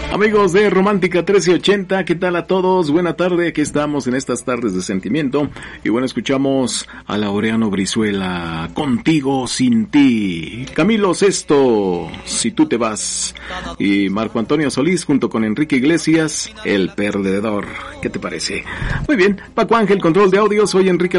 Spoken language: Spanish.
Amigos de Romántica 1380, ¿qué tal a todos? Buena tarde, aquí estamos en estas tardes de sentimiento. Y bueno, escuchamos a Laureano Brizuela, Contigo sin ti. Camilo Sesto, Si tú te vas. Y Marco Antonio Solís junto con Enrique Iglesias, El Perdedor. ¿Qué te parece? Muy bien, Paco Ángel, control de audio, soy Enrique